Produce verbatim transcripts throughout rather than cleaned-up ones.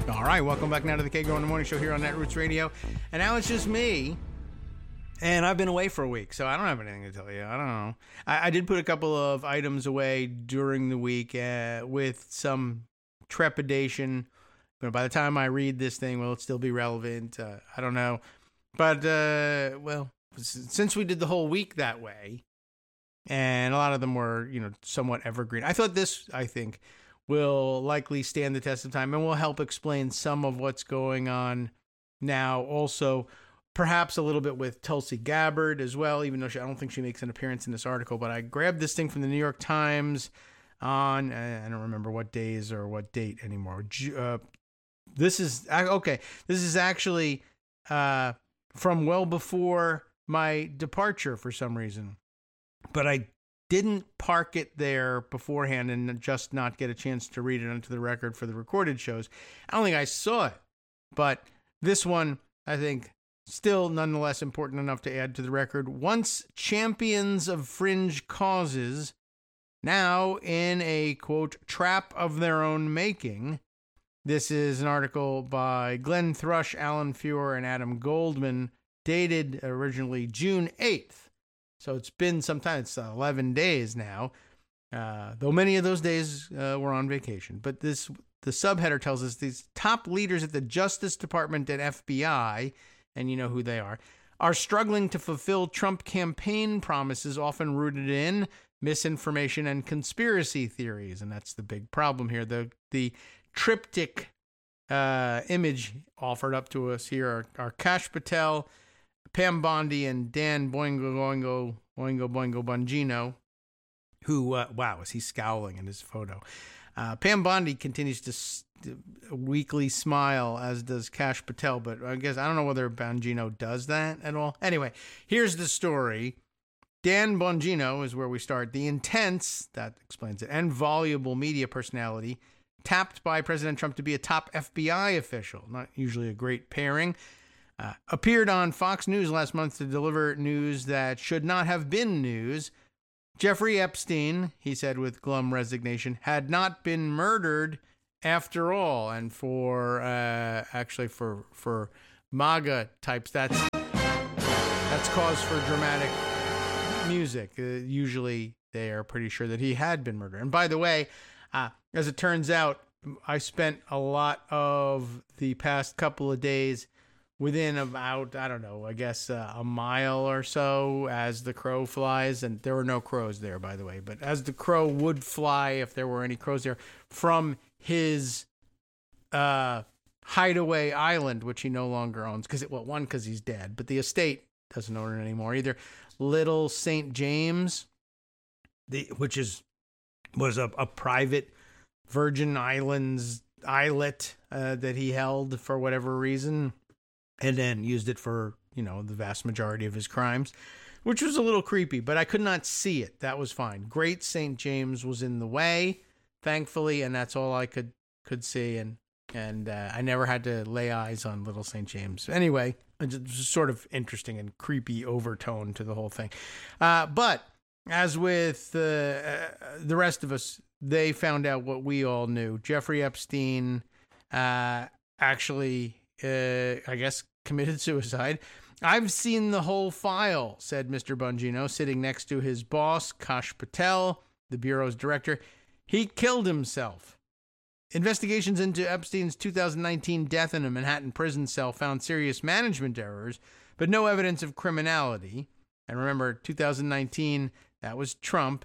All right, welcome back now to the K-Go in the Morning Show here on Netroots Radio. And now it's just me, and I've been away for a week, so I don't have anything to tell you. I don't know. I, I did put a couple of items away during the week uh, with some trepidation. But by the time I read this thing, will it still be relevant? Uh, I don't know. But, uh, well, since we did the whole week that way, and a lot of them were, you know, somewhat evergreen, I thought this, I think, will likely stand the test of time and will help explain some of what's going on now. Also, perhaps a little bit with Tulsi Gabbard as well, even though she, I don't think she makes an appearance in this article. But I grabbed this thing from the New York Times on, I don't remember what days or what date anymore. Uh, this is, okay, this is actually uh, from well before my departure for some reason. But I didn't park it there beforehand and just not get a chance to read it onto the record for the recorded shows. I don't think I saw it, but this one, I think, still nonetheless important enough to add to the record. Once champions of fringe causes, now in a, quote, trap of their own making. This is an article by Glenn Thrush, Alan Feuer, and Adam Goldman, dated originally June eighth. So it's been some time. It's eleven days now, uh, though many of those days uh, were on vacation. But this, the subheader tells us these top leaders at the Justice Department and F B I, and you know who they are, are struggling to fulfill Trump campaign promises, often rooted in misinformation and conspiracy theories. And that's the big problem here. The the triptych uh, image offered up to us here are, are Kash Patel, Pam Bondi, and Dan Boingo Boingo Boingo Boingo Bongino, who, uh, wow, is he scowling in his photo. Uh, Pam Bondi continues to st- weakly smile, as does Kash Patel, but I guess I don't know whether Bongino does that at all. Anyway, here's the story. Dan Bongino is where we start. The intense, that explains it, and voluble media personality tapped by President Trump to be a top F B I official, not usually a great pairing, Uh, appeared on Fox News last month to deliver news that should not have been news. Jeffrey Epstein, he said with glum resignation, had not been murdered after all. And for, uh, actually for, for MAGA types, that's, that's cause for dramatic music. Uh, usually they are pretty sure that he had been murdered. And by the way, uh, as it turns out, I spent a lot of the past couple of days within about, I don't know, I guess uh, a mile or so as the crow flies. And there were no crows there, by the way. But as the crow would fly, if there were any crows there, from his uh, hideaway island, which he no longer owns. Because it, well, one, because he's dead. But the estate doesn't own it anymore either. Little Saint James, the which is was a, a private Virgin Islands islet uh, that he held for whatever reason, and then used it for, you know, the vast majority of his crimes, which was a little creepy, but I could not see it. That was fine. Great Saint James was in the way, thankfully, and that's all I could could see, and and uh, I never had to lay eyes on Little Saint James. Anyway, it's just sort of interesting and creepy overtone to the whole thing. Uh, but as with uh, uh, the rest of us, they found out what we all knew. Jeffrey Epstein uh, actually, uh, I guess, committed suicide. I've seen the whole file, said Mister Bongino, sitting next to his boss, Kash Patel, the Bureau's director. He killed himself. Investigations into Epstein's two thousand nineteen death in a Manhattan prison cell found serious management errors, but no evidence of criminality. And remember, two thousand nineteen, that was Trump.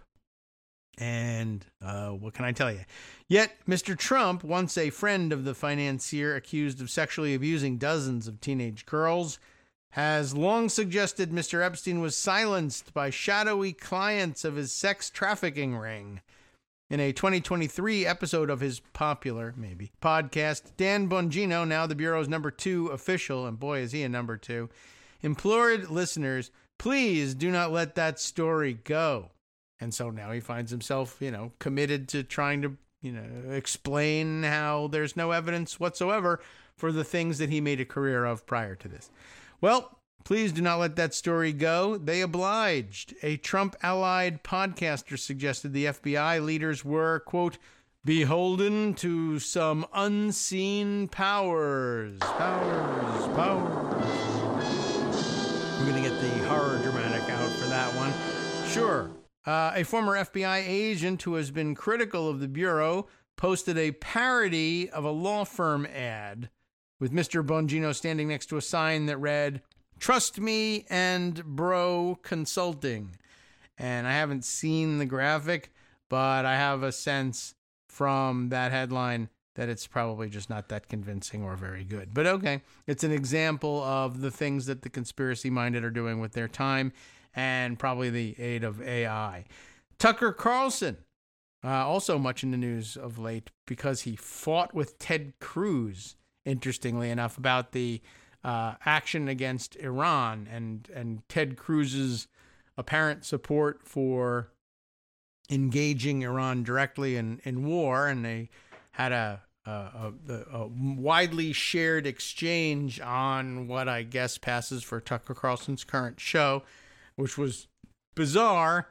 And uh, what can I tell you? Yet, Mister Trump, once a friend of the financier accused of sexually abusing dozens of teenage girls, has long suggested Mister Epstein was silenced by shadowy clients of his sex trafficking ring. In a twenty twenty-three episode of his popular, maybe, podcast, Dan Bongino, now the Bureau's number two official, and boy is he a number two, implored listeners, please do not let that story go. And so now he finds himself, you know, committed to trying to, you know, explain how there's no evidence whatsoever for the things that he made a career of prior to this. Well, please do not let that story go. They obliged. A Trump-allied podcaster suggested the F B I leaders were, quote, beholden to some unseen powers. Powers, powers. We're going to get the horror dramatic out for that one. Sure. Uh, a former F B I agent who has been critical of the Bureau posted a parody of a law firm ad with Mister Bongino standing next to a sign that read, "Trust me and Bro Consulting." And I haven't seen the graphic, but I have a sense from that headline that it's probably just not that convincing or very good. But okay, it's an example of the things that the conspiracy-minded are doing with their time and probably the aid of A I. Tucker Carlson, uh, also much in the news of late because he fought with Ted Cruz, interestingly enough, about the uh, action against Iran and, and Ted Cruz's apparent support for engaging Iran directly in, in war. And they had a, a, a, a widely shared exchange on what I guess passes for Tucker Carlson's current show, which was bizarre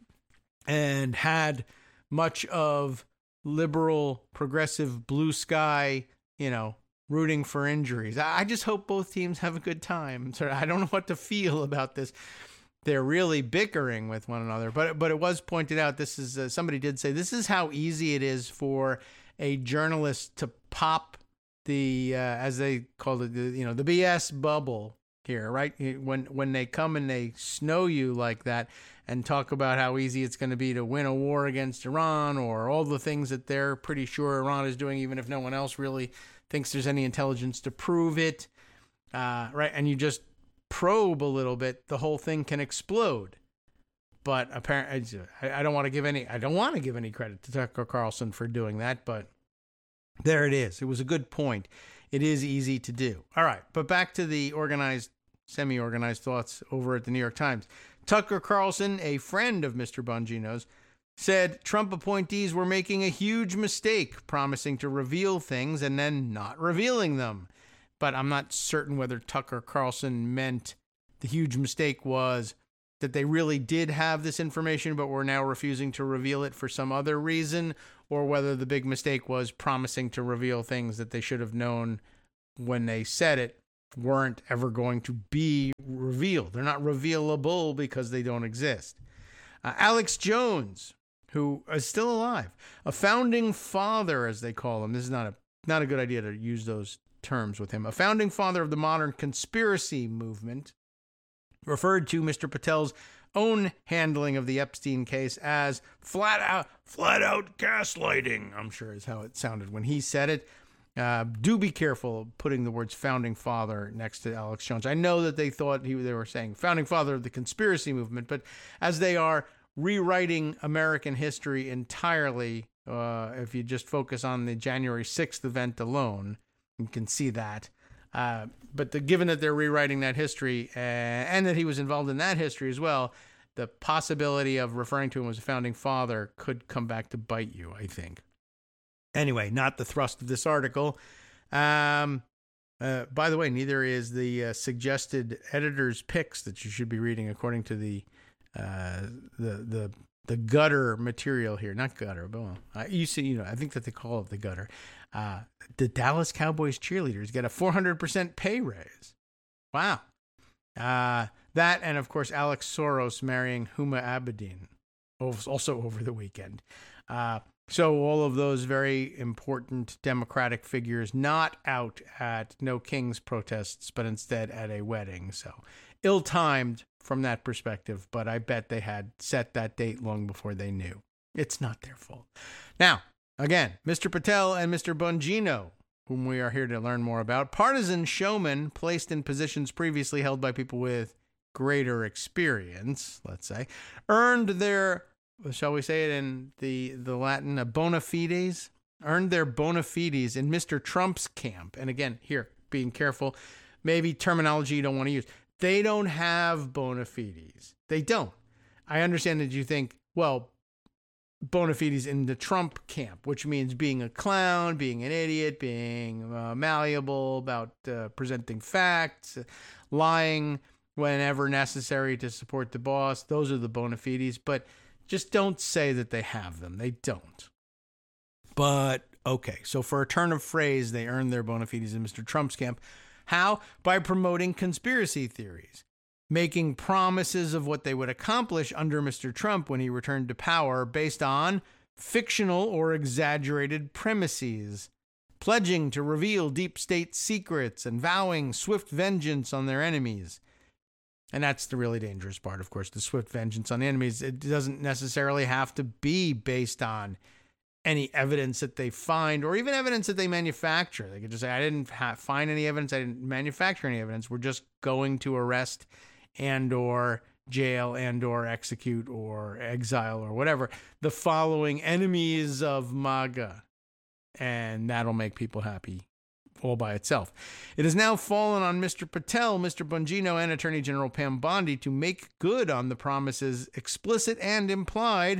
and had much of liberal, progressive, blue sky, you know, rooting for injuries. I just hope both teams have a good time. So I don't know what to feel about this. They're really bickering with one another. But but it was pointed out, this is, uh, somebody did say, this is how easy it is for a journalist to pop the, uh, as they called it, the, you know, the B S bubble here, right? When, when they come and they snow you like that and talk about how easy it's going to be to win a war against Iran or all the things that they're pretty sure Iran is doing, even if no one else really thinks there's any intelligence to prove it, uh, right? And you just probe a little bit, the whole thing can explode. But apparently, I don't want to give any, I don't want to give any credit to Tucker Carlson for doing that, but there it is. It was a good point. It is easy to do. All right, but back to the organized, semi-organized thoughts over at the New York Times. Tucker Carlson, a friend of Mister Bongino's, said Trump appointees were making a huge mistake, promising to reveal things and then not revealing them. But I'm not certain whether Tucker Carlson meant the huge mistake was that they really did have this information, but were now refusing to reveal it for some other reason, or whether the big mistake was promising to reveal things that they should have known when they said it weren't ever going to be revealed. They're not revealable because they don't exist. Uh, Alex Jones, who is still alive, a founding father, as they call him. This is not a not a good idea to use those terms with him. A founding father of the modern conspiracy movement, referred to Mister Patel's own handling of the Epstein case as flat out, flat out gaslighting, I'm sure is how it sounded when he said it. Uh, do be careful of putting the words founding father next to Alex Jones. I know that they thought he, they were saying founding father of the conspiracy movement, but as they are rewriting American history entirely, uh, if you just focus on the January sixth event alone, you can see that. Uh, but the, given that they're rewriting that history uh, and that he was involved in that history as well, the possibility of referring to him as a founding father could come back to bite you, I think. Anyway, not the thrust of this article. Um, uh, by the way, neither is the uh, suggested editor's picks that you should be reading according to the uh, the the the gutter material here. Not gutter, but well, uh, you see, you know, I think that they call it the gutter. Uh, the Dallas Cowboys cheerleaders get a four hundred percent pay raise. Wow. Uh, that and, of course, Alex Soros marrying Huma Abedin, also over the weekend. Uh, so all of those very important Democratic figures not out at No Kings protests, but instead at a wedding. So ill-timed from that perspective, but I bet they had set that date long before they knew. It's not their fault. Now, again, Mister Patel and Mister Bongino, whom we are here to learn more about, partisan showmen placed in positions previously held by people with greater experience, let's say, earned their, shall we say it in the, the Latin, uh, bona fides, earned their bona fides in Mister Trump's camp. And again, here, being careful, maybe terminology you don't want to use. They don't have bona fides. They don't. I understand that you think, well, bona fides in the Trump camp, which means being a clown, being an idiot, being uh, malleable about uh, presenting facts, lying whenever necessary to support the boss. Those are the bona fides, but just don't say that they have them. They don't. But, okay, so for a turn of phrase, they earned their bona fides in Mister Trump's camp. How? By promoting conspiracy theories, making promises of what they would accomplish under Mister Trump when he returned to power based on fictional or exaggerated premises, pledging to reveal deep state secrets and vowing swift vengeance on their enemies. And that's the really dangerous part, of course, the swift vengeance on enemies. It doesn't necessarily have to be based on any evidence that they find or even evidence that they manufacture. They could just say, I didn't ha- find any evidence. I didn't manufacture any evidence. We're just going to arrest and or jail and or execute or exile or whatever the following enemies of MAGA. And that'll make people happy all by itself. It has now fallen on Mister Patel, Mister Bongino, and Attorney General Pam Bondi to make good on the promises, explicit and implied,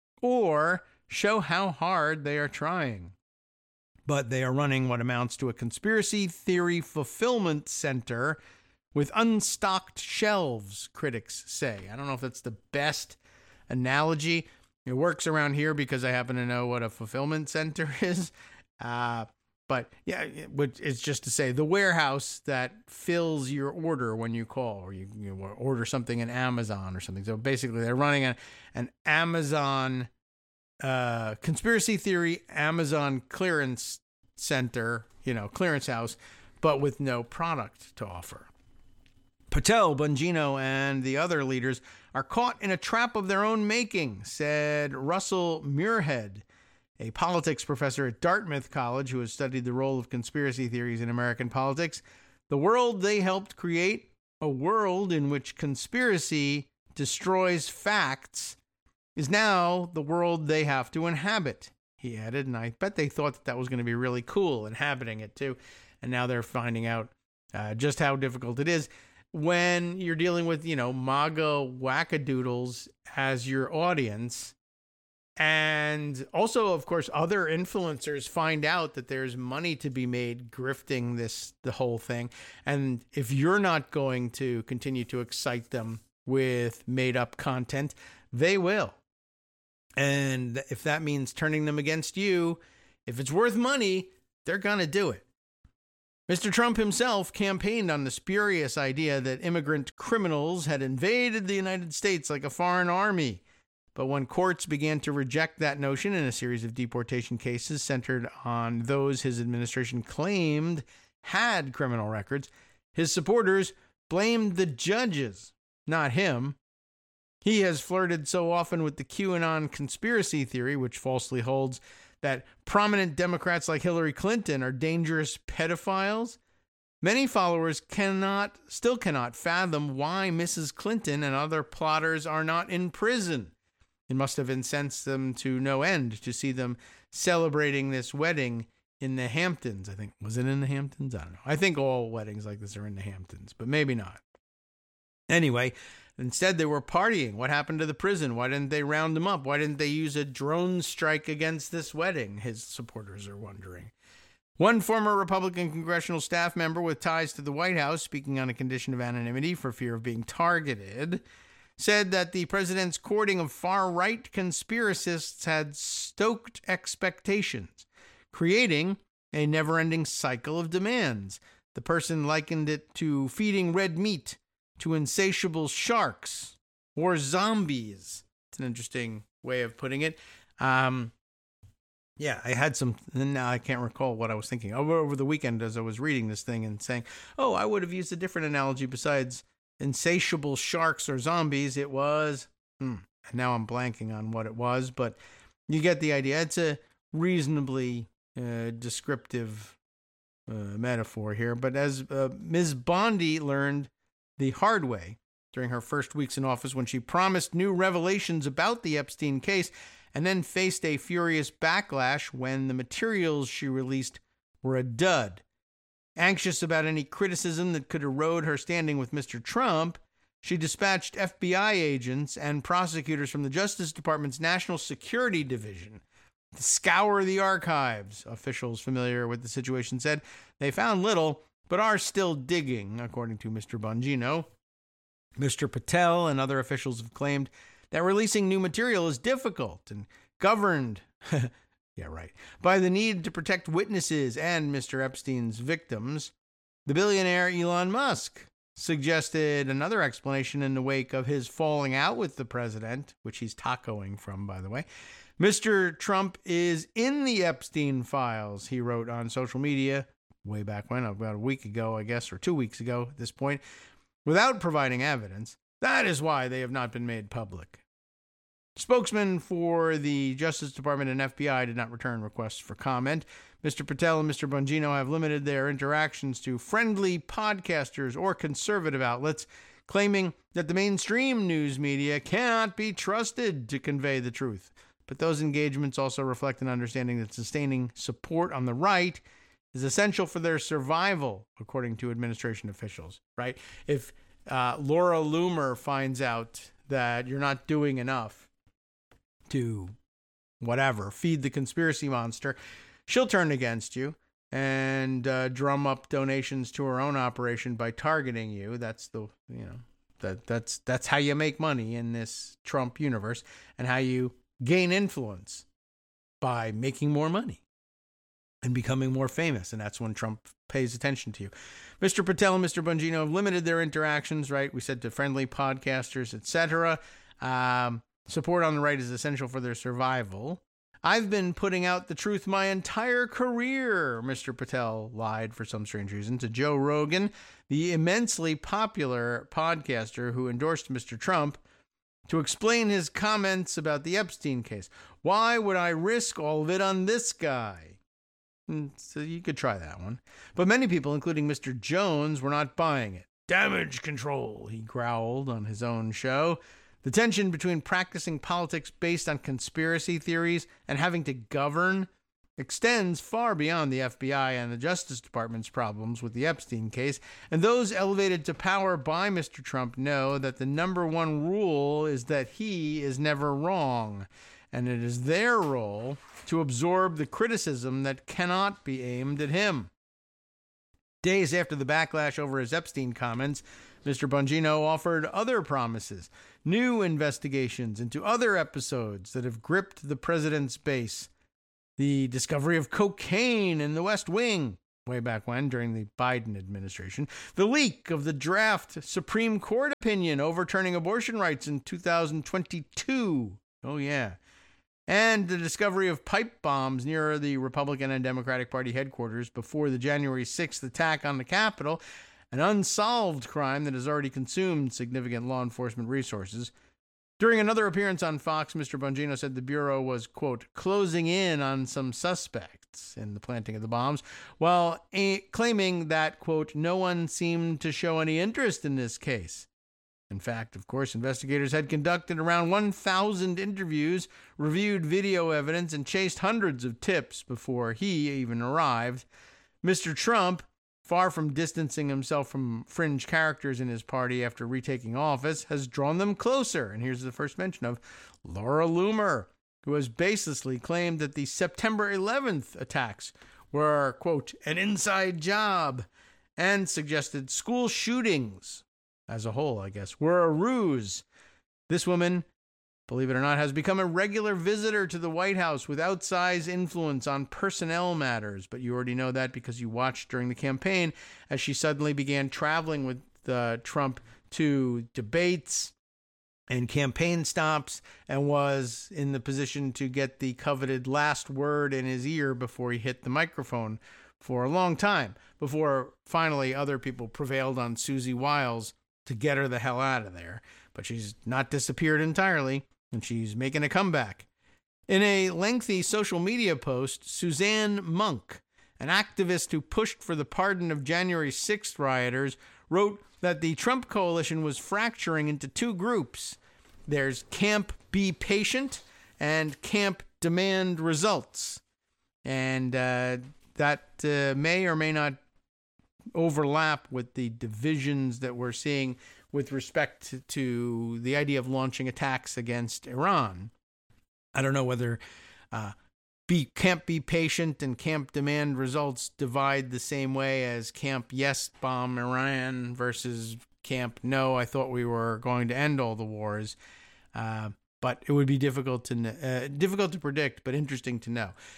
or show how hard they are trying. But they are running what amounts to a conspiracy theory fulfillment center with unstocked shelves, critics say. I don't know if that's the best analogy. It works around here because I happen to know what a fulfillment center is. Uh, but yeah, it's just to say the warehouse that fills your order when you call or you, you order something in Amazon or something. So basically they're running a, an Amazon uh, conspiracy theory, Amazon clearance center, you know, clearance house, but with no product to offer. Patel, Bongino, and the other leaders are caught in a trap of their own making, said Russell Muirhead, a politics professor at Dartmouth College who has studied the role of conspiracy theories in American politics. The world they helped create, a world in which conspiracy destroys facts, is now the world they have to inhabit, he added. And I bet they thought that that was going to be really cool, inhabiting it too. And now they're finding out uh, just how difficult it is when you're dealing with, you know, MAGA wackadoodles as your audience. And also, of course, other influencers find out that there's money to be made grifting this, the whole thing. And if you're not going to continue to excite them with made up content, they will. And if that means turning them against you, if it's worth money, they're going to do it. Mister Trump himself campaigned on the spurious idea that immigrant criminals had invaded the United States like a foreign army. But when courts began to reject that notion in a series of deportation cases centered on those his administration claimed had criminal records, his supporters blamed the judges, not him. He has flirted so often with the QAnon conspiracy theory, which falsely holds that prominent Democrats like Hillary Clinton are dangerous pedophiles. Many followers cannot, still cannot fathom why Missus Clinton and other plotters are not in prison. It must have incensed them to no end to see them celebrating this wedding in the Hamptons. I think, was it in the Hamptons? I don't know. I think all weddings like this are in the Hamptons, but maybe not. Anyway, instead they were partying. What happened to the prison? Why didn't they round them up? Why didn't they use a drone strike against this wedding? His supporters are wondering. One former Republican congressional staff member with ties to the White House, speaking on a condition of anonymity for fear of being targeted, said that the president's courting of far-right conspiracists had stoked expectations, creating a never-ending cycle of demands. The person likened it to feeding red meat to insatiable sharks or zombies. It's an interesting way of putting it. Um, yeah, I had some, and now I can't recall what I was thinking. Over, over the weekend as I was reading this thing and saying, oh, I would have used a different analogy besides insatiable sharks or zombies. It was, hmm, and now I'm blanking on what it was, but you get the idea. It's a reasonably uh, descriptive uh, metaphor here. But as uh, Miz Bondi learned the hard way during her first weeks in office when she promised new revelations about the Epstein case and then faced a furious backlash when the materials she released were a dud. Anxious about any criticism that could erode her standing with Mister Trump, she dispatched F B I agents and prosecutors from the Justice Department's National Security Division to scour the archives. Officials familiar with the situation said they found little, but are still digging, according to Mister Bongino. Mister Patel and other officials have claimed that releasing new material is difficult and governed Yeah, right. By the need to protect witnesses and Mister Epstein's victims, the billionaire Elon Musk suggested another explanation in the wake of his falling out with the president, which he's tacoing from, by the way. Mister Trump is in the Epstein files, he wrote on social media way back when, about a week ago, I guess, or two weeks ago at this point, without providing evidence. That is why they have not been made public. Spokesmen for the Justice Department and F B I did not return requests for comment. Mister Patel and Mister Bongino have limited their interactions to friendly podcasters or conservative outlets, claiming that the mainstream news media cannot be trusted to convey the truth. But those engagements also reflect an understanding that sustaining support on the right is essential for their survival, according to administration officials, right? If uh, Laura Loomer finds out that you're not doing enough to whatever, feed the conspiracy monster, she'll turn against you and uh, drum up donations to her own operation by targeting you. That's the, you know, that that's that's how you make money in this Trump universe, and how you gain influence by making more money and becoming more famous. And that's when Trump pays attention to you. Mister Patel and Mister Bongino have limited their interactions, right? We said to friendly podcasters, et cetera. Um, support on the right is essential for their survival. I've been putting out the truth my entire career, Mister Patel lied for some strange reason to Joe Rogan, the immensely popular podcaster who endorsed Mister Trump, to explain his comments about the Epstein case. Why would I risk all of it on this guy? So you could try that one. But many people, including Mister Jones, were not buying it. Damage control, he growled on his own show. The tension between practicing politics based on conspiracy theories and having to govern extends far beyond the F B I and the Justice Department's problems with the Epstein case, and those elevated to power by Mister Trump know that the number one rule is that he is never wrong, and it is their role to absorb the criticism that cannot be aimed at him. Days after the backlash over his Epstein comments, Mister Bongino offered other promises, new investigations into other episodes that have gripped the president's base. The discovery of cocaine in the West Wing, way back when, during the Biden administration. The leak of the draft Supreme Court opinion overturning abortion rights in two thousand twenty-two. Oh, yeah. And the discovery of pipe bombs near the Republican and Democratic Party headquarters before the January sixth attack on the Capitol, an unsolved crime that has already consumed significant law enforcement resources. During another appearance on Fox, Mister Bongino said the Bureau was, quote, closing in on some suspects in the planting of the bombs, while a- claiming that, quote, no one seemed to show any interest in this case. In fact, of course, investigators had conducted around one thousand interviews, reviewed video evidence, and chased hundreds of tips before he even arrived. Mister Trump, far from distancing himself from fringe characters in his party after retaking office, has drawn them closer. And here's the first mention of Laura Loomer, who has baselessly claimed that the September eleventh attacks were, quote, an inside job, and suggested school shootings, as a whole, I guess, were a ruse. This woman, believe it or not, has become a regular visitor to the White House with outsized influence on personnel matters. But you already know that because you watched during the campaign as she suddenly began traveling with uh, Trump to debates and campaign stops and was in the position to get the coveted last word in his ear before he hit the microphone for a long time, before finally other people prevailed on Susie Wiles to get her the hell out of there. But she's not disappeared entirely, and she's making a comeback. In a lengthy social media post, Suzanne Monk, an activist who pushed for the pardon of January sixth rioters, wrote that the Trump coalition was fracturing into two groups. There's Camp Be Patient and Camp Demand Results. And uh, that uh, may or may not overlap with the divisions that we're seeing with respect to, to the idea of launching attacks against Iran. I don't know whether uh, be, Camp Be Patient and Camp Demand Results divide the same way as Camp Yes Bomb Iran versus Camp No, I thought we were going to end all the wars. Uh, but it would be difficult to uh, difficult to predict, but interesting to know.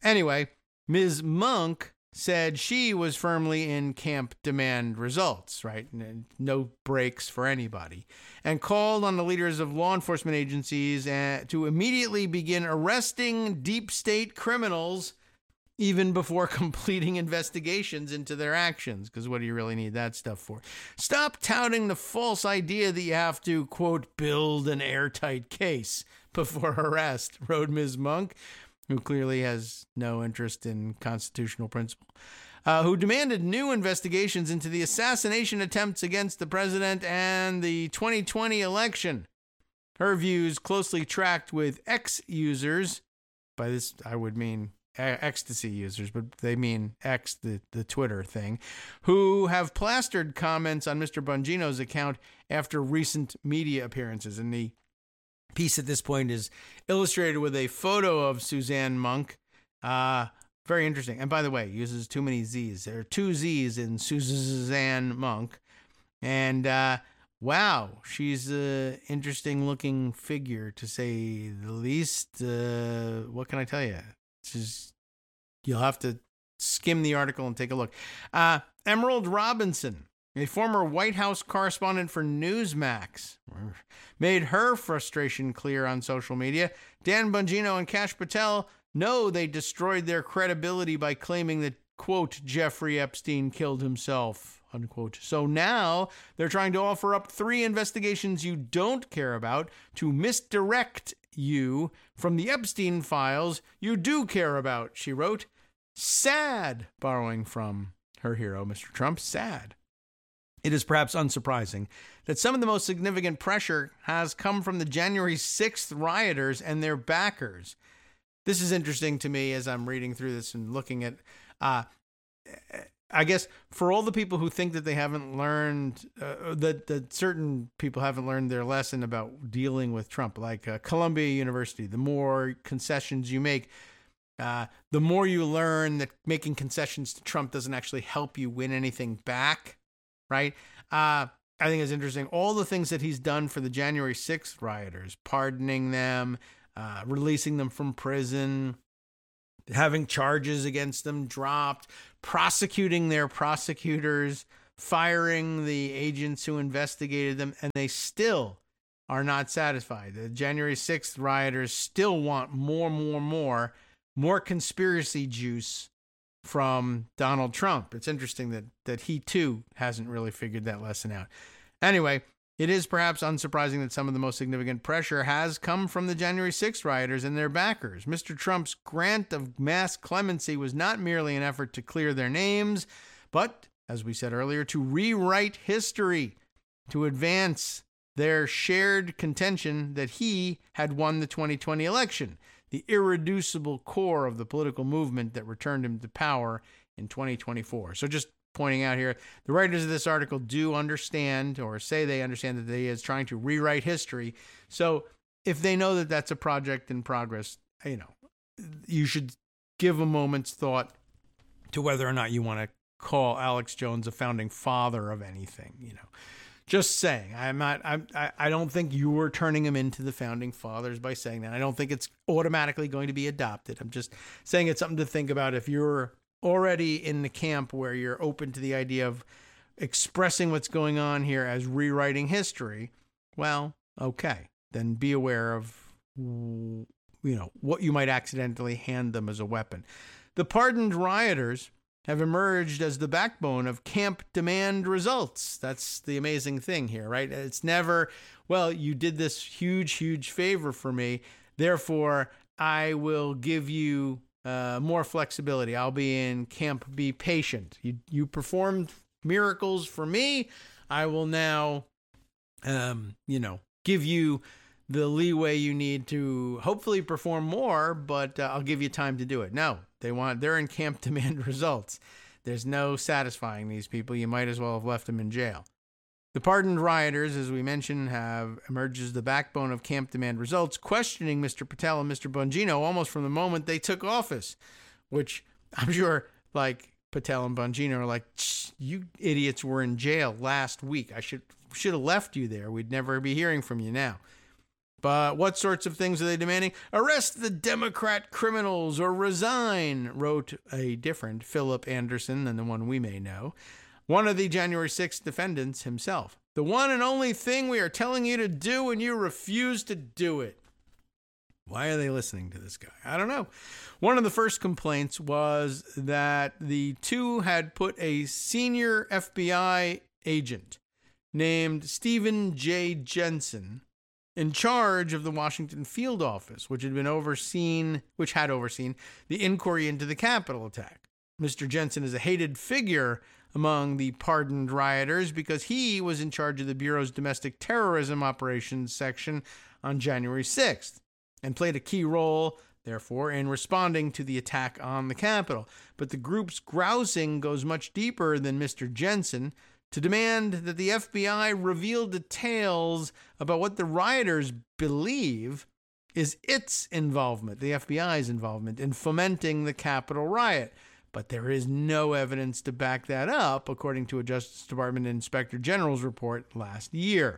anyway, Miz Monk said she was firmly in camp demand results, right? No breaks for anybody, and called on the leaders of law enforcement agencies uh, to immediately begin arresting deep state criminals even before completing investigations into their actions, because what do you really need that stuff for? Stop touting the false idea that you have to, quote, build an airtight case before arrest, wrote Miz Monk, who clearly has no interest in constitutional principle, uh, who demanded new investigations into the assassination attempts against the president and the twenty twenty election. Her views closely tracked with X users. By this, I would mean ecstasy users, but they mean X, the, the Twitter thing, who have plastered comments on Mister Bongino's account after recent media appearances. And the piece at this point is illustrated with a photo of Suzanne Monk. Uh, very interesting. And by the way, uses too many Z's. There are two Z's in Suzanne Monk. And uh, wow, she's an interesting looking figure, to say the least. Uh, what can I tell you? Just, you'll have to skim the article and take a look. Uh, Emerald Robinson, a former White House correspondent for Newsmax, made her frustration clear on social media. Dan Bongino and Kash Patel know they destroyed their credibility by claiming that, quote, Jeffrey Epstein killed himself, unquote. So now they're trying to offer up three investigations you don't care about to misdirect you from the Epstein files you do care about, she wrote. Sad, borrowing from her hero, Mister Trump, sad. It is perhaps unsurprising that some of the most significant pressure has come from the January sixth rioters and their backers. This is interesting to me as I'm reading through this and looking at, uh, I guess, for all the people who think that they haven't learned, uh, that, that certain people haven't learned their lesson about dealing with Trump, like uh, Columbia University, the more concessions you make, uh, the more you learn that making concessions to Trump doesn't actually help you win anything back, right? Uh, I think it's interesting. All the things that he's done for the January sixth rioters, pardoning them, uh, releasing them from prison, having charges against them dropped, prosecuting their prosecutors, firing the agents who investigated them, and they still are not satisfied. The January sixth rioters still want more, more, more, more conspiracy juice from Donald Trump. It's interesting that that he, too, hasn't really figured that lesson out. Anyway, it is perhaps unsurprising that some of the most significant pressure has come from the January sixth rioters and their backers. Mister Trump's grant of mass clemency was not merely an effort to clear their names, but, as we said earlier, to rewrite history, to advance their shared contention that he had won the twenty twenty election, the irreducible core of the political movement that returned him to power in twenty twenty-four. So just pointing out here, the writers of this article do understand, or say they understand, that he is trying to rewrite history. So if they know that that's a project in progress, you know, you should give a moment's thought to whether or not you want to call Alex Jones a founding father of anything, you know. Just saying, I'm not, I'm, I, I don't think you were turning him into the founding fathers by saying that. I don't think it's automatically going to be adopted. I'm just saying it's something to think about if you're already in the camp where you're open to the idea of expressing what's going on here as rewriting history. Well, okay, then be aware of, you know, what you might accidentally hand them as a weapon. The pardoned rioters have emerged as the backbone of camp demand results. That's the amazing thing here, right? It's never, well, you did this huge, huge favor for me, therefore I will give you uh, more flexibility. I'll be in camp, be patient. You you performed miracles for me. I will now, um, you know, give you the leeway you need to hopefully perform more, but uh, I'll give you time to do it. No, they want, they're in camp demand results. There's no satisfying these people. You might as well have left them in jail. The pardoned rioters, as we mentioned, have emerged as the backbone of camp demand results, questioning Mister Patel and Mister Bongino almost from the moment they took office, which I'm sure, like, Patel and Bongino are like, you idiots were in jail last week. I should should have left you there. We'd never be hearing from you now. But what sorts of things are they demanding? Arrest the Democrat criminals or resign, wrote a different Philip Anderson than the one we may know, one of the January sixth defendants himself. The one and only thing we are telling you to do, and you refuse to do it. Why are they listening to this guy? I don't know. One of the first complaints was that the two had put a senior F B I agent named Stephen J. Jensen in charge of the Washington field office, which had been overseen, which had overseen the inquiry into the Capitol attack. Mister Jensen is a hated figure among the pardoned rioters because he was in charge of the Bureau's domestic terrorism operations section on January sixth and played a key role, therefore, in responding to the attack on the Capitol. But the group's grousing goes much deeper than Mister Jensen to demand that the F B I reveal details about what the rioters believe is its involvement, the F B I's involvement, in fomenting the Capitol riot. But there is no evidence to back that up, according to a Justice Department Inspector General's report last year.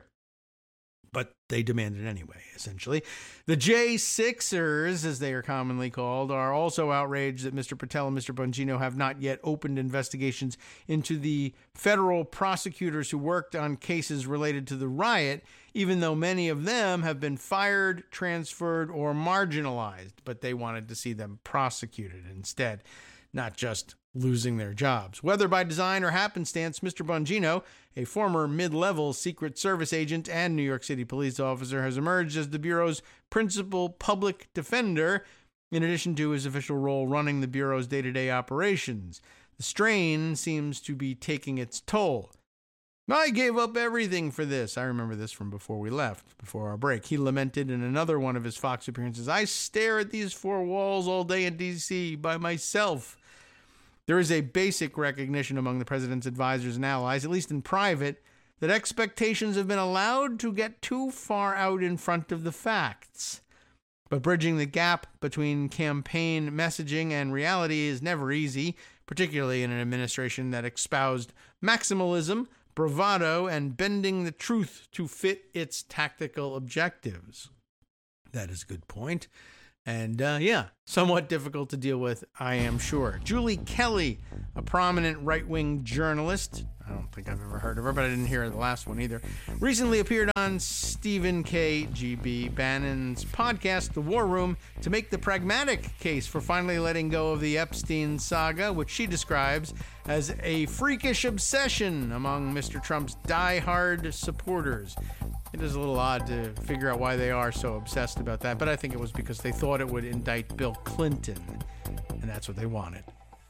But they demand it anyway, essentially. The J sixers, as they are commonly called, are also outraged that Mister Patel and Mister Bongino have not yet opened investigations into the federal prosecutors who worked on cases related to the riot, even though many of them have been fired, transferred, or marginalized. But they wanted to see them prosecuted instead, not just losing their jobs. Whether by design or happenstance, Mister Bongino, a former mid-level Secret Service agent and New York City police officer, has emerged as the Bureau's principal public defender, in addition to his official role running the Bureau's day-to-day operations. The strain seems to be taking its toll. I gave up everything for this. I remember this from before we left, before our break. He lamented in another one of his Fox appearances, I stare at these four walls all day in D C by myself. There is a basic recognition among the president's advisors and allies, at least in private, that expectations have been allowed to get too far out in front of the facts. But bridging the gap between campaign messaging and reality is never easy, particularly in an administration that espoused maximalism, bravado, and bending the truth to fit its tactical objectives. That is a good point. And, uh, yeah, somewhat difficult to deal with, I am sure. Julie Kelly, a prominent right-wing journalist, I don't think I've ever heard of her, but I didn't hear the last one either, recently appeared on Stephen K. G B. Bannon's podcast, The War Room, to make the pragmatic case for finally letting go of the Epstein saga, which she describes as a freakish obsession among Mister Trump's die-hard supporters. It is a little odd to figure out why they are so obsessed about that, but I think it was because they thought it would indict Bill Clinton, and that's what they wanted.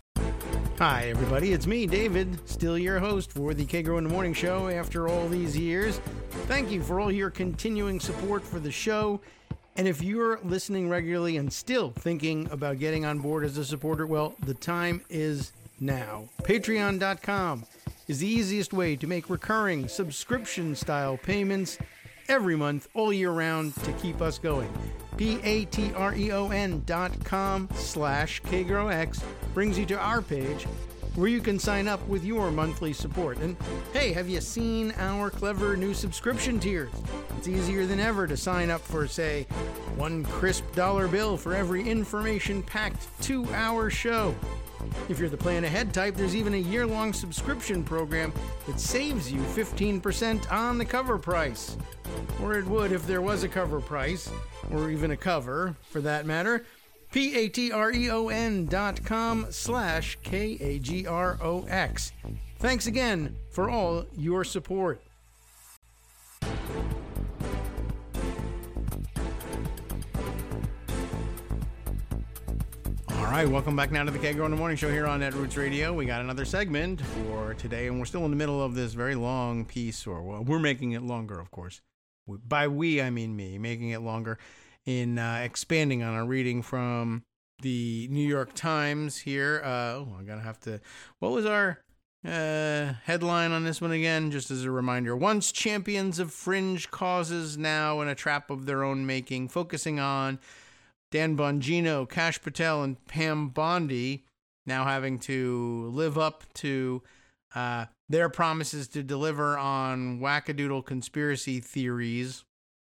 Hi, everybody. It's me, David, still your host for the Kagro in the Morning Show after all these years. Thank you for all your continuing support for the show. And if you're listening regularly and still thinking about getting on board as a supporter, well, the time is now. Patreon dot com is the easiest way to make recurring subscription-style payments every month, all year round, to keep us going. P-A-T-R-E-O-N dot com slash KagroX brings you to our page where you can sign up with your monthly support. And hey, have you seen our clever new subscription tiers? It's easier than ever to sign up for, say, one crisp dollar bill for every information-packed two-hour show. If you're the plan ahead type, there's even a year-long subscription program that saves you fifteen percent on the cover price. Or it would if there was a cover price, or even a cover, for that matter. P-A-T-R-E-O-N dot com slash K-A-G-R-O-X. Thanks again for all your support. All right, welcome back now to the Kagro in the Morning Show here on Netroots Radio. We got another segment for today, and we're still in the middle of this very long piece, or well, we're making it longer, of course. By we, I mean me, making it longer in uh, expanding on our reading from the New York Times here. Uh, oh, I'm going to have to... What was our uh, headline on this one again? Just as a reminder. Once champions of fringe causes, now in a trap of their own making, focusing on Dan Bongino, Kash Patel, and Pam Bondi, now having to live up to uh, their promises to deliver on wackadoodle conspiracy theories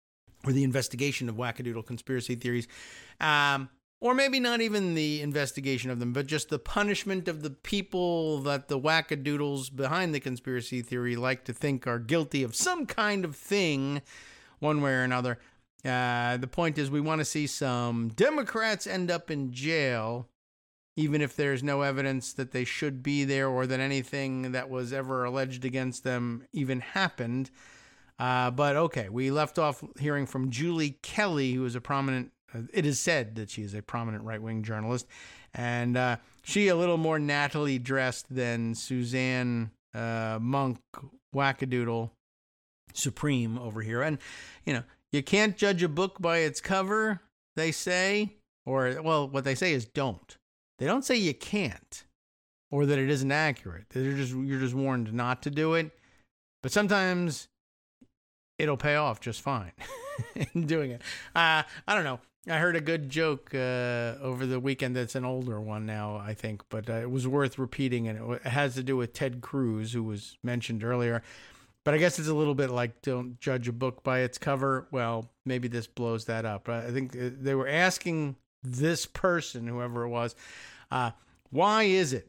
or the investigation of wackadoodle conspiracy theories. Um, or maybe not even the investigation of them, but just the punishment of the people that the wackadoodles behind the conspiracy theory like to think are guilty of some kind of thing, one way or another. Uh, the point is we want to see some Democrats end up in jail, even if there's no evidence that they should be there or that anything that was ever alleged against them even happened. Uh, but okay, we left off hearing from Julie Kelly, who is a prominent, uh, it is said that she is a prominent right-wing journalist, and uh, she a little more nattily dressed than Suzanne uh, Monk, wackadoodle supreme over here. And, you know, you can't judge a book by its cover, they say, or, well, what they say is don't. They don't say you can't, or that it isn't accurate. They're just, you're just warned not to do it, but sometimes it'll pay off just fine in doing it. Uh, I don't know. I heard a good joke uh, over the weekend that's an older one now, I think, but uh, it was worth repeating, and it has to do with Ted Cruz, who was mentioned earlier. But I guess it's a little bit like don't judge a book by its cover. Well, maybe this blows that up. I think they were asking this person, whoever it was, uh, why is it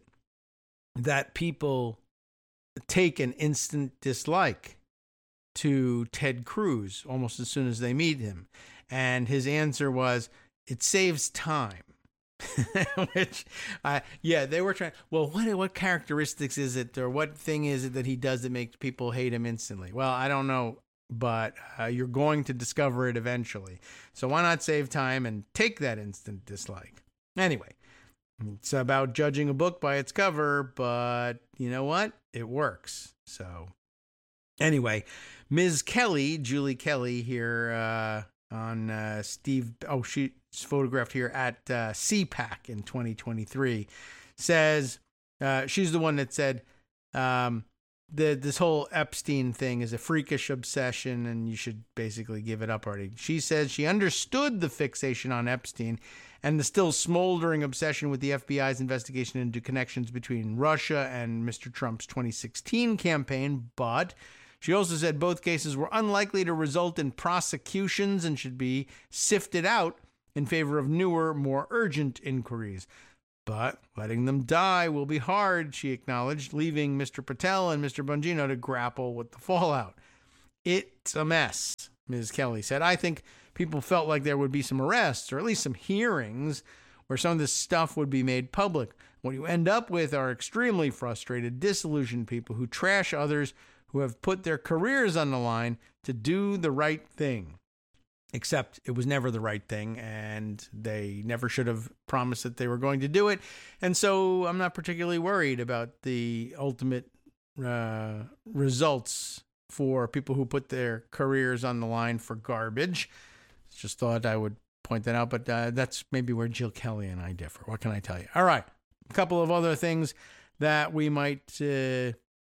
that people take an instant dislike to Ted Cruz almost as soon as they meet him? And his answer was, it saves time. Which, uh, yeah, they were trying, well, what what characteristics is it, or what thing is it that he does that makes people hate him instantly? Well, I don't know, but uh, you're going to discover it eventually. So why not save time and take that instant dislike? Anyway, it's about judging a book by its cover, but you know what? It works. So anyway, Miz Kelly, Julie Kelly here uh, on uh, Steve, oh, she's photographed here at uh, C PAC in twenty twenty-three, says, uh, she's the one that said, um, the, this whole Epstein thing is a freakish obsession and you should basically give it up already. She says she understood the fixation on Epstein and the still smoldering obsession with the F B I's investigation into connections between Russia and Mister Trump's twenty sixteen campaign, but she also said both cases were unlikely to result in prosecutions and should be sifted out in favor of newer, more urgent inquiries. But letting them die will be hard, she acknowledged, leaving Mister Patel and Mister Bongino to grapple with the fallout. It's a mess, Miz Kelly said. I think people felt like there would be some arrests, or at least some hearings, where some of this stuff would be made public. What you end up with are extremely frustrated, disillusioned people who trash others who have put their careers on the line to do the right thing. Except it was never the right thing, and they never should have promised that they were going to do it. And so I'm not particularly worried about the ultimate uh, results for people who put their careers on the line for garbage. Just thought I would point that out, but uh, that's maybe where Jill Kelly and I differ. What can I tell you? All right, a couple of other things that we might uh,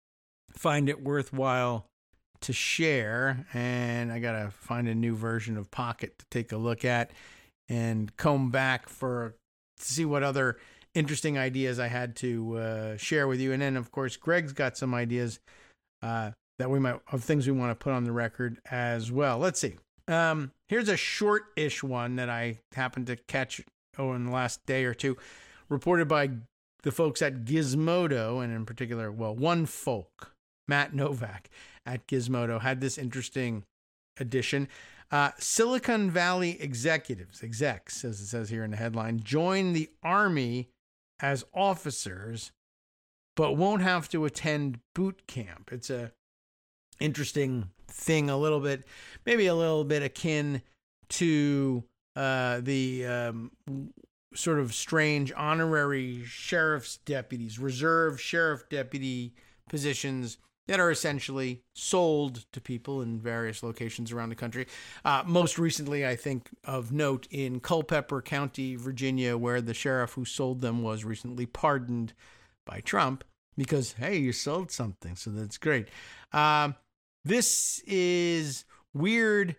find it worthwhile to share, and I gotta find a new version of Pocket to take a look at and comb back for to see what other interesting ideas I had to uh, share with you. And then, of course, Greg's got some ideas uh, that we might of things we want to put on the record as well. Let's see. Um, here's a short-ish one that I happened to catch oh in the last day or two, reported by the folks at Gizmodo, and in particular, well, one folk, Matt Novak at Gizmodo, had this interesting addition. Uh, Silicon Valley executives, execs, as it says here in the headline, join the Army as officers, but won't have to attend boot camp. It's a interesting thing, a little bit, maybe a little bit akin to uh, the um, sort of strange honorary sheriff's deputies, reserve sheriff deputy positions that are essentially sold to people in various locations around the country. Uh, most recently, I think, of note in Culpeper County, Virginia, where the sheriff who sold them was recently pardoned by Trump because, hey, you sold something, so that's great. Um, this is weird,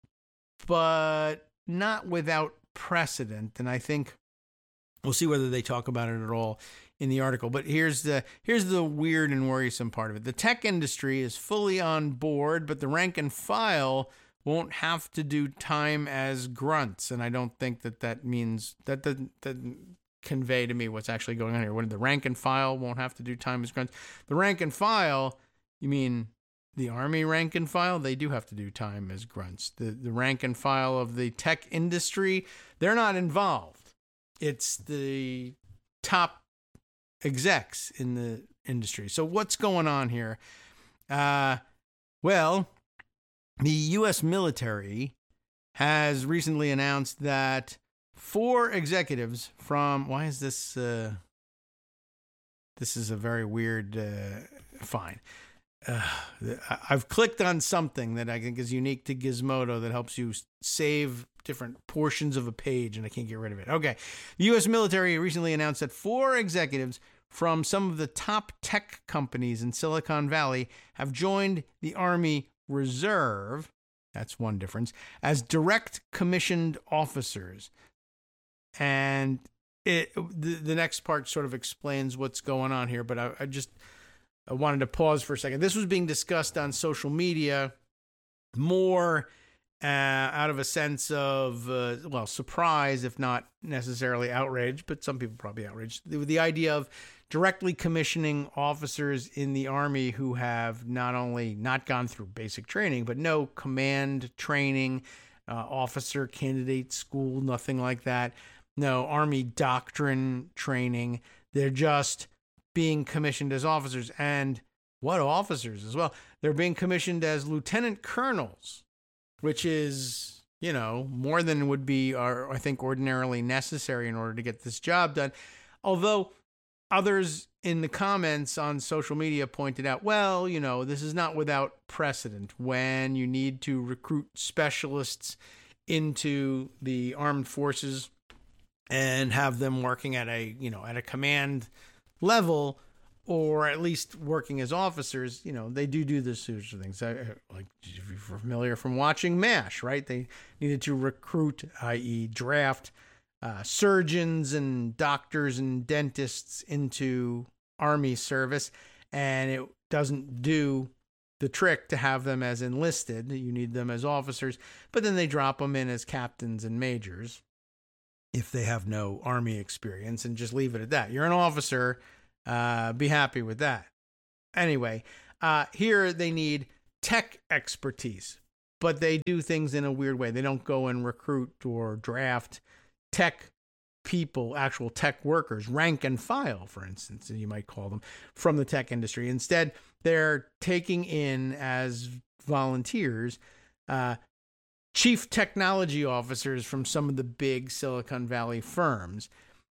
but not without precedent, and I think we'll see whether they talk about it at all in the article. But here's the here's the weird and worrisome part of it. The tech industry is fully on board, but the rank and file won't have to do time as grunts. And I don't think that that means, that doesn't, doesn't convey to me what's actually going on here. When the rank and file won't have to do time as grunts. The rank and file, you mean the Army rank and file? They do have to do time as grunts. The, the rank and file of the tech industry, they're not involved. It's the top execs in the industry. So what's going on here? Uh, well, the U S military has recently announced that four executives from, why is this, uh, this is a very weird, uh, fine. Uh, I've clicked on something that I think is unique to Gizmodo that helps you save different portions of a page, and I can't get rid of it. Okay. The U S military recently announced that four executives from some of the top tech companies in Silicon Valley have joined the Army Reserve. That's one difference. As direct commissioned officers. And it, the, the next part sort of explains what's going on here, but I, I just I wanted to pause for a second. This was being discussed on social media more uh, out of a sense of, uh, well, surprise, if not necessarily outrage, but some people probably outraged. The, the idea of directly commissioning officers in the Army who have not only not gone through basic training, but no command training, uh, officer candidate school, nothing like that. No Army doctrine training. They're just being commissioned as officers. And what officers as well? They're being commissioned as lieutenant colonels, which is, you know, more than would be, or I think, ordinarily necessary in order to get this job done. Although others in the comments on social media pointed out, well, you know, this is not without precedent. When you need to recruit specialists into the armed forces and have them working at a, you know, at a command level, or at least working as officers, you know, they do do this sorts of things. Like, if you're familiar from watching MASH, right? They needed to recruit, that is draft, uh, surgeons and doctors and dentists into Army service, and it doesn't do the trick to have them as enlisted. You need them as officers, but then they drop them in as captains and majors if they have no Army experience, and just leave it at that. You're an officer, uh, be happy with that. Anyway, uh, here they need tech expertise, but they do things in a weird way. They don't go and recruit or draft tech people, actual tech workers, rank and file, for instance, you might call them, from the tech industry. Instead, they're taking in as volunteers, uh, chief technology officers from some of the big Silicon Valley firms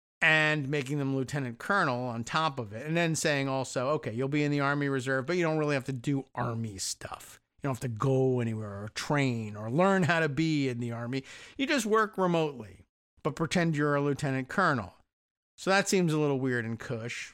and making them lieutenant colonel on top of it. And then saying also, okay, you'll be in the Army Reserve, but you don't really have to do Army stuff. You don't have to go anywhere or train or learn how to be in the Army. You just work remotely, but pretend you're a lieutenant colonel. So that seems a little weird and cush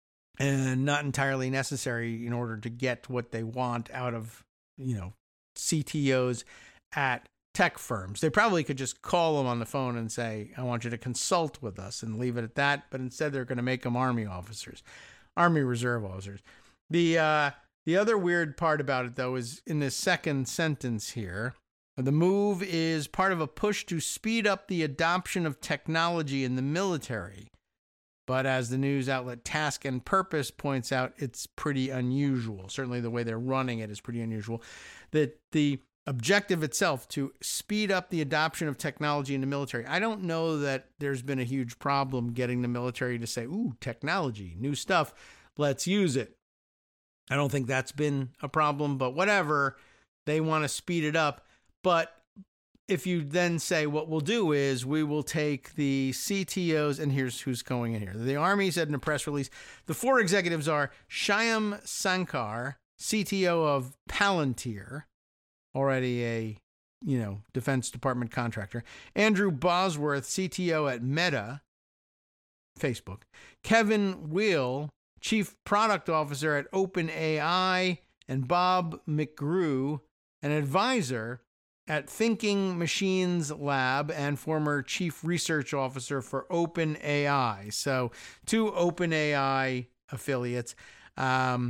and not entirely necessary in order to get what they want out of, you know, C T Os at tech firms. They probably could just call them on the phone and say, I want you to consult with us, and leave it at that. But instead, they're going to make them Army officers, Army Reserve officers. The, uh, the other weird part about it, though, is in this second sentence here. The move is part of a push to speed up the adoption of technology in the military. But as the news outlet Task and Purpose points out, it's pretty unusual. Certainly the way they're running it is pretty unusual. That the objective itself to speed up the adoption of technology in the military. I don't know that there's been a huge problem getting the military to say, ooh, technology, new stuff, let's use it. I don't think that's been a problem, but whatever, they want to speed it up. But if you then say what we'll do is we will take the C T Os, and here's who's going in here. The Army said in a press release, the four executives are Shyam Sankar, C T O of Palantir, already a, you know, Defense Department contractor. Andrew Bosworth, C T O at Meta, Facebook. Kevin Weil, Chief Product Officer at OpenAI. And Bob McGrew, an advisor at Thinking Machines Lab and former Chief Research Officer for OpenAI. So two OpenAI affiliates. Um,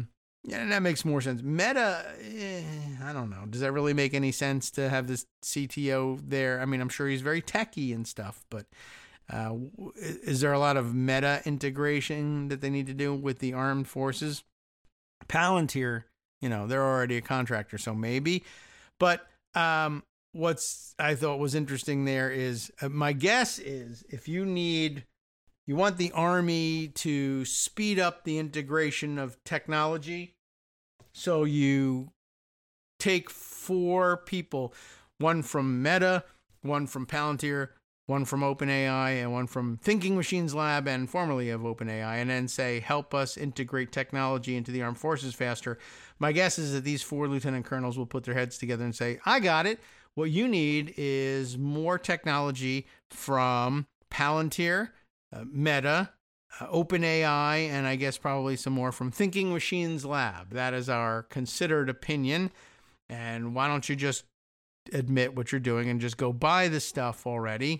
Yeah, that makes more sense. Meta, eh, I don't know. Does that really make any sense to have this C T O there? I mean, I'm sure he's very techy and stuff, but uh, is there a lot of meta integration that they need to do with the armed forces? Palantir, you know, they're already a contractor, so maybe. But um, what's I thought was interesting there is, uh, my guess is if you need, you want the Army to speed up the integration of technology, so you take four people, one from Meta, one from Palantir, one from OpenAI, and one from Thinking Machines Lab and formerly of OpenAI, and then say, help us integrate technology into the armed forces faster. My guess is that these four lieutenant colonels will put their heads together and say, I got it. What you need is more technology from Palantir, uh, Meta, uh, OpenAI, and I guess probably some more from Thinking Machines Lab. That is our considered opinion. And why don't you just admit what you're doing and just go buy the stuff already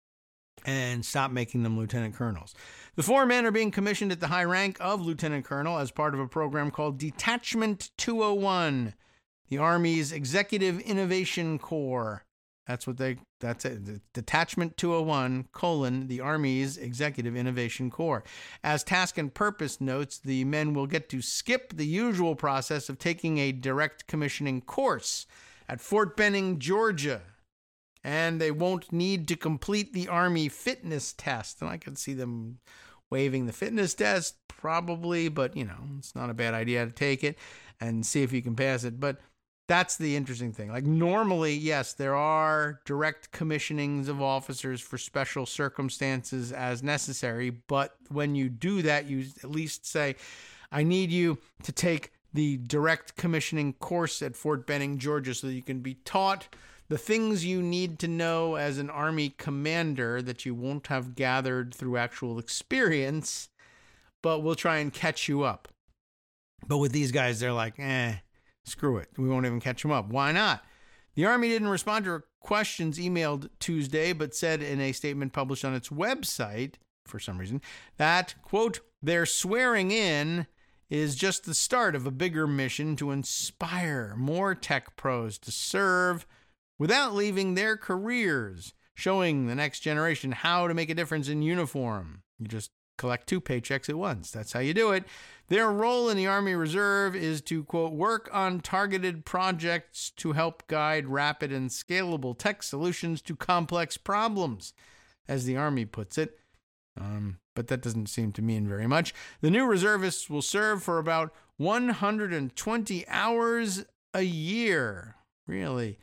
and stop making them lieutenant colonels. The four men are being commissioned at the high rank of lieutenant colonel as part of a program called Detachment two oh one, the Army's Executive Innovation Corps. That's what they, that's it. Detachment two oh one, colon, the Army's Executive Innovation Corps. As Task and Purpose notes, the men will get to skip the usual process of taking a direct commissioning course at Fort Benning, Georgia. And they won't need to complete the Army fitness test. And I could see them waiving the fitness test, probably, but, you know, it's not a bad idea to take it and see if you can pass it. But that's the interesting thing. Like, normally, yes, there are direct commissionings of officers for special circumstances as necessary. But when you do that, you at least say, I need you to take the direct commissioning course at Fort Benning, Georgia, so that you can be taught the things you need to know as an Army commander that you won't have gathered through actual experience, but we'll try and catch you up. But with these guys, they're like, eh, screw it. We won't even catch them up. Why not? The Army didn't respond to questions emailed Tuesday, but said in a statement published on its website, for some reason, that, quote, their swearing in is just the start of a bigger mission to inspire more tech pros to serve without leaving their careers, showing the next generation how to make a difference in uniform. You just collect two paychecks at once. That's how you do it. Their role in the Army Reserve is to, quote, work on targeted projects to help guide rapid and scalable tech solutions to complex problems, as the Army puts it. Um, but that doesn't seem to mean very much. The new reservists will serve for about one hundred twenty hours a year. Really?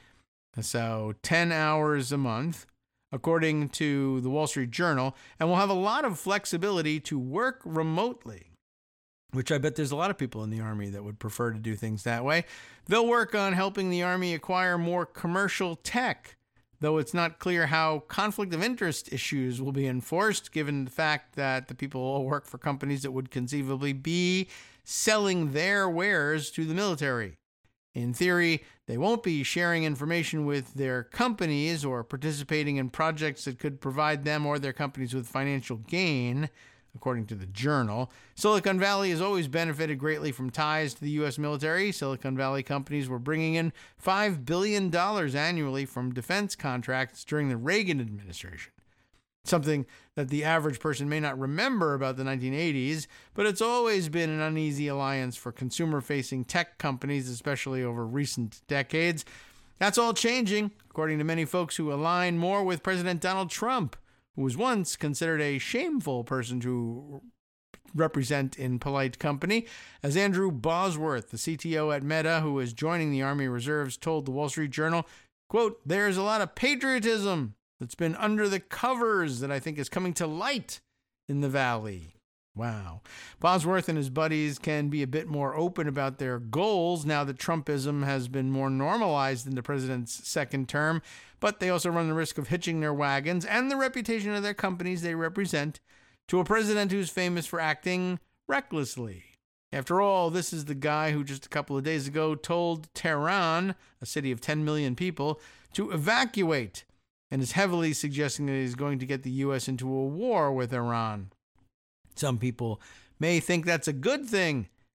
So ten hours a month, according to the Wall Street Journal, and will have a lot of flexibility to work remotely, which I bet there's a lot of people in the Army that would prefer to do things that way. They'll work on helping the Army acquire more commercial tech, though it's not clear how conflict of interest issues will be enforced, given the fact that the people all work for companies that would conceivably be selling their wares to the military. In theory, they won't be sharing information with their companies or participating in projects that could provide them or their companies with financial gain, according to the Journal. Silicon Valley has always benefited greatly from ties to the U S military. Silicon Valley companies were bringing in five billion dollars annually from defense contracts during the Reagan administration. Something that the average person may not remember about the nineteen eighties, but it's always been an uneasy alliance for consumer-facing tech companies, especially over recent decades. That's all changing, according to many folks who align more with President Donald Trump, who was once considered a shameful person to represent in polite company. As Andrew Bosworth, the C T O at Meta, who is joining the Army Reserves, told the Wall Street Journal, quote, there's a lot of patriotism that's been under the covers that I think is coming to light in the Valley. Wow. Bosworth and his buddies can be a bit more open about their goals now that Trumpism has been more normalized in the president's second term, but they also run the risk of hitching their wagons and the reputation of their companies they represent to a president who's famous for acting recklessly. After all, this is the guy who just a couple of days ago told Tehran, a city of ten million people, to evacuate, and is heavily suggesting that he's going to get the U S into a war with Iran. Some people may think that's a good thing,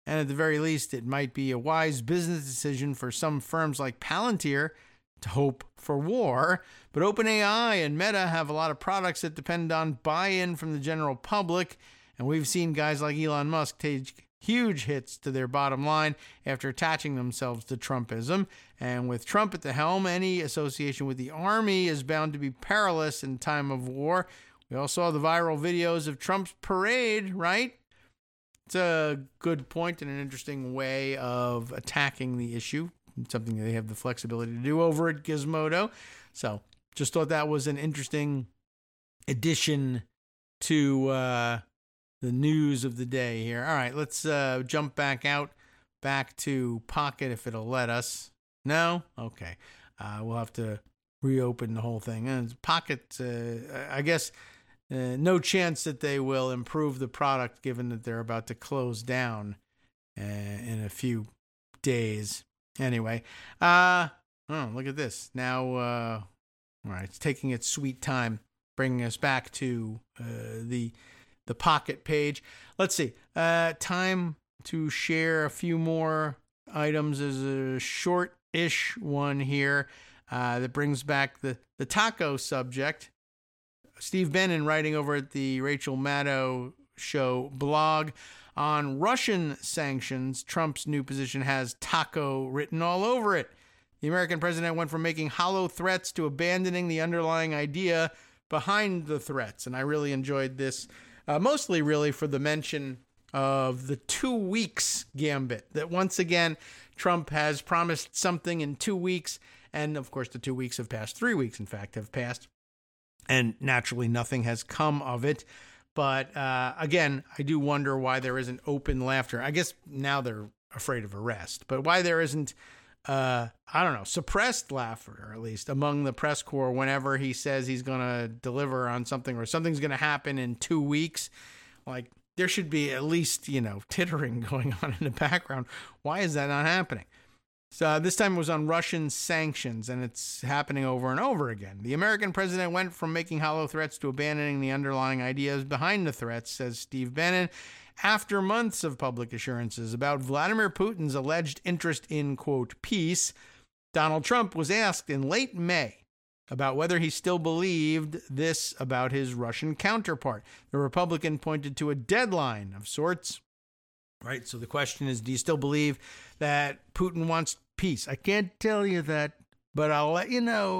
And at the very least, it might be a wise business decision for some firms like Palantir to hope for war. But OpenAI and Meta have a lot of products that depend on buy-in from the general public. And we've seen guys like Elon Musk take huge hits to their bottom line after attaching themselves to Trumpism. And with Trump at the helm, any association with the army is bound to be perilous in time of war. We all saw the viral videos of Trump's parade, right? It's a good point and an interesting way of attacking the issue. It's something they have the flexibility to do over at Gizmodo. So just thought that was an interesting addition to uh, the news of the day here. All right, let's uh, jump back out, back to Pocket if it'll let us. No? Okay. Uh, we'll have to reopen the whole thing. And Pocket, uh, I guess, uh, no chance that they will improve the product given that they're about to close down uh, in a few days. Anyway, uh, oh, look at this. Now, uh, all right, it's taking its sweet time, bringing us back to uh, the the Pocket page. Let's see. Uh, time to share a few more items. There's a short-ish one here uh, that brings back the, the taco subject. Steve Bannon, writing over at the Rachel Maddow Show blog on Russian sanctions, Trump's new position has taco written all over it. The American president went from making hollow threats to abandoning the underlying idea behind the threats. And I really enjoyed this, uh, mostly really for the mention of the two weeks gambit, that once again, Trump has promised something in two weeks. And of course, the two weeks have passed, three weeks, in fact, have passed. And naturally, nothing has come of it. But uh, again, I do wonder why there isn't open laughter. I guess now they're afraid of arrest, but why there isn't, uh, I don't know, suppressed laughter, or at least among the press corps whenever he says he's going to deliver on something or something's going to happen in two weeks. Like, there should be at least, you know, tittering going on in the background. Why is that not happening? So uh, this time it was on Russian sanctions, and it's happening over and over again. The American president went from making hollow threats to abandoning the underlying ideas behind the threats, says Steve Bannon, after months of public assurances about Vladimir Putin's alleged interest in, quote, peace. Donald Trump was asked in late May about whether he still believed this about his Russian counterpart. The Republican pointed to a deadline of sorts. Right, so the question is, do you still believe that Putin wants peace? I can't tell you that, but I'll let you know